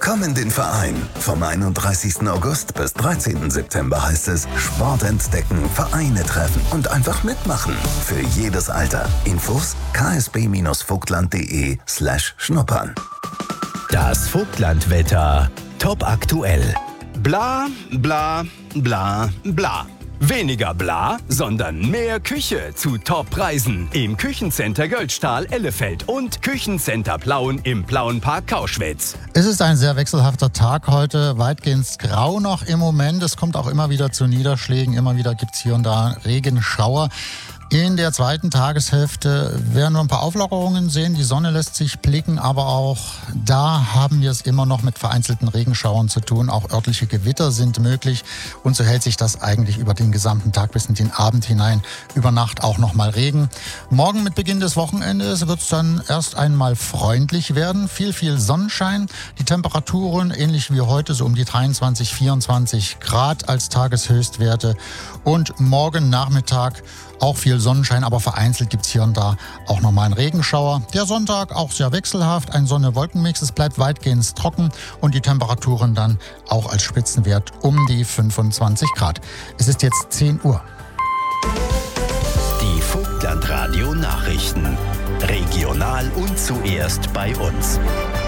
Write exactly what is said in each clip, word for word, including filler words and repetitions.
Komm in den Verein. Vom einunddreißigsten August bis dreizehnten September heißt es Sport entdecken, Vereine treffen und einfach mitmachen. Für jedes Alter. Infos ksb-vogtland.de slash schnuppern. Das Vogtlandwetter. Top aktuell. Bla, bla, bla, bla. Weniger bla, sondern mehr Küche zu Top-Preisen im Küchencenter Göldstahl-Ellefeld und Küchencenter Plauen im Plauenpark Kauschwitz. Es ist ein sehr wechselhafter Tag heute, weitgehend grau noch im Moment. Es kommt auch immer wieder zu Niederschlägen, immer wieder gibt es hier und da Regenschauer. In der zweiten Tageshälfte werden wir ein paar Auflockerungen sehen. Die Sonne lässt sich blicken, aber auch da haben wir es immer noch mit vereinzelten Regenschauern zu tun. Auch örtliche Gewitter sind möglich und so hält sich das eigentlich über den gesamten Tag bis in den Abend hinein. Über Nacht auch nochmal Regen. Morgen mit Beginn des Wochenendes wird es dann erst einmal freundlich werden. Viel, viel Sonnenschein. Die Temperaturen ähnlich wie heute so um die dreiundzwanzig, vierundzwanzig Grad als Tageshöchstwerte. Und morgen Nachmittag auch viel Sonnenschein, aber vereinzelt gibt es hier und da auch nochmal einen Regenschauer. Der Sonntag auch sehr wechselhaft, ein Sonne-Wolken-Mix. Es bleibt weitgehend trocken und die Temperaturen dann auch als Spitzenwert um die fünfundzwanzig Grad. Es ist jetzt zehn Uhr. Die Vogtlandradio Nachrichten. Regional und zuerst bei uns.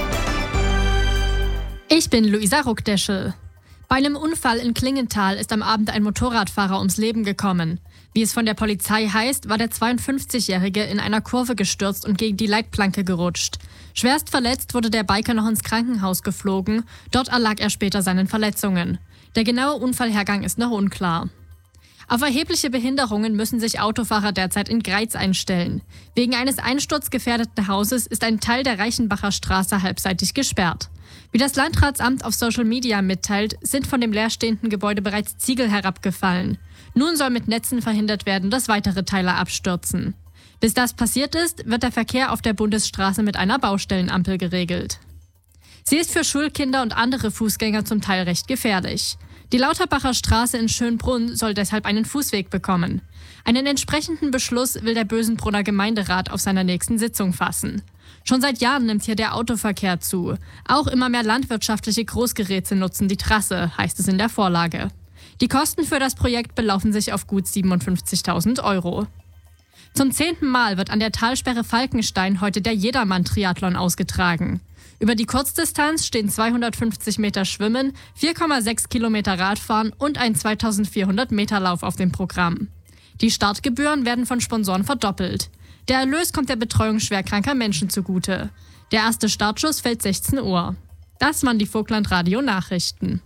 Ich bin Luisa Ruckdeschel. Bei einem Unfall in Klingenthal ist am Abend ein Motorradfahrer ums Leben gekommen. Wie es von der Polizei heißt, war der zweiundfünfzigjährige in einer Kurve gestürzt und gegen die Leitplanke gerutscht. Schwerst verletzt wurde der Biker noch ins Krankenhaus geflogen. Dort erlag er später seinen Verletzungen. Der genaue Unfallhergang ist noch unklar. Auf erhebliche Behinderungen müssen sich Autofahrer derzeit in Greiz einstellen. Wegen eines einsturzgefährdeten Hauses ist ein Teil der Reichenbacher Straße halbseitig gesperrt. Wie das Landratsamt auf Social Media mitteilt, sind von dem leerstehenden Gebäude bereits Ziegel herabgefallen. Nun soll mit Netzen verhindert werden, dass weitere Teile abstürzen. Bis das passiert ist, wird der Verkehr auf der Bundesstraße mit einer Baustellenampel geregelt. Sie ist für Schulkinder und andere Fußgänger zum Teil recht gefährlich. Die Lauterbacher Straße in Schönbrunn soll deshalb einen Fußweg bekommen. Einen entsprechenden Beschluss will der Bösenbrunner Gemeinderat auf seiner nächsten Sitzung fassen. Schon seit Jahren nimmt hier der Autoverkehr zu. Auch immer mehr landwirtschaftliche Großgeräte nutzen die Trasse, heißt es in der Vorlage. Die Kosten für das Projekt belaufen sich auf gut siebenundfünfzigtausend Euro. Zum zehnten Mal wird an der Talsperre Falkenstein heute der Jedermann-Triathlon ausgetragen. Über die Kurzdistanz stehen zweihundertfünfzig Meter Schwimmen, vier Komma sechs Kilometer Radfahren und ein zweitausendvierhundert Meter Lauf auf dem Programm. Die Startgebühren werden von Sponsoren verdoppelt. Der Erlös kommt der Betreuung schwerkranker Menschen zugute. Der erste Startschuss fällt sechzehn Uhr. Das waren die Vogtlandradio Nachrichten.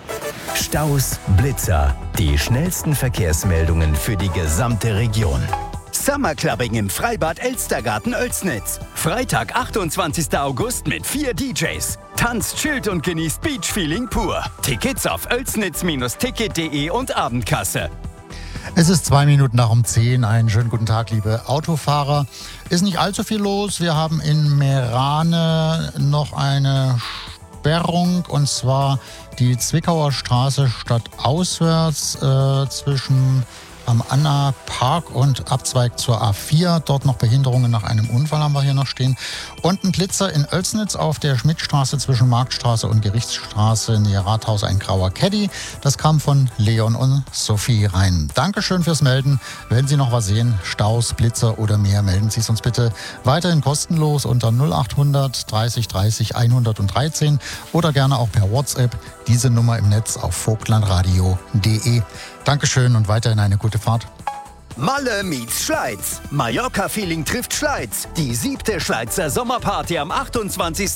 Staus, Blitzer, die schnellsten Verkehrsmeldungen für die gesamte Region. Summerclubbing im Freibad Elstergarten Oelsnitz. Freitag, achtundzwanzigsten August mit vier D Js. Tanzt, chillt und genießt Beachfeeling pur. Tickets auf oelsnitz Bindestrich ticket punkt de und Abendkasse. Es ist zwei Minuten nach um zehn. Einen schönen guten Tag, liebe Autofahrer. Ist nicht allzu viel los. Wir haben in Meerane noch eine Sperrung, und zwar die Zwickauer Straße stadtauswärts äh, zwischen am Anna Park und Abzweig zur A vier. Dort noch Behinderungen nach einem Unfall haben wir hier noch stehen. Und ein Blitzer in Oelsnitz auf der Schmidtstraße zwischen Marktstraße und Gerichtsstraße nähe Rathaus, ein grauer Caddy. Das kam von Leon und Sophie rein. Dankeschön fürs Melden. Wenn Sie noch was sehen, Staus, Blitzer oder mehr, melden Sie es uns bitte weiterhin kostenlos unter null achthundert dreißig dreißig hundertdreizehn oder gerne auch per WhatsApp. Diese Nummer im Netz auf vogtlandradio punkt de. Dankeschön und weiterhin eine gute Fahrt. Malle meets Schleiz. Mallorca-Feeling trifft Schleiz. Die siebte Schleizer Sommerparty am achtundzwanzigsten